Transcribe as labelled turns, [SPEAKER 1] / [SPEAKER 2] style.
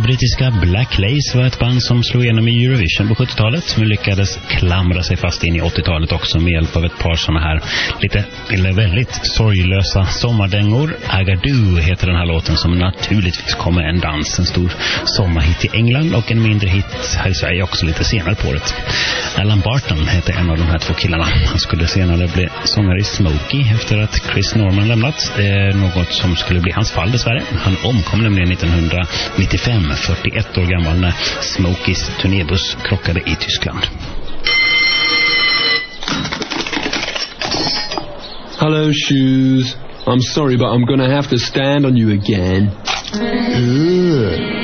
[SPEAKER 1] brittiska Black Lace var ett band som slog igenom i Eurovision på 70-talet, men lyckades klamra sig fast in i 80-talet också med hjälp av ett par sådana här väldigt sorglösa sommardängor. Agadoo heter den här låten, som naturligtvis kommer en dans, en stor sommarhit i England och en mindre hit här i Sverige också lite senare på året. Alan Barton heter en av de här två killarna. Han skulle senare bli sångare i Smokey efter att Chris Norman lämnat. Det är något som skulle bli hans fall dessvärre. Han omkom nämligen 1995, 41 år gammal, när Smokeys turnébuss krockade i Tyskland.
[SPEAKER 2] Hello, Shoes. I'm sorry, but I'm gonna have to stand on you again. Ugh.